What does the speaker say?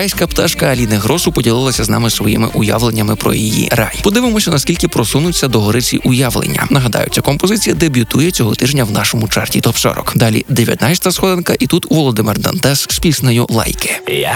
Райська пташка Аліни Гросу поділилася з нами своїми уявленнями про її рай. Подивимося, наскільки просунуться до гори ці уявлення. Нагадаю, ця композиція дебютує цього тижня в нашому чарті ТОП-40. Далі 19-та сходинка, і тут Володимир Дантес з піснею «Лайки».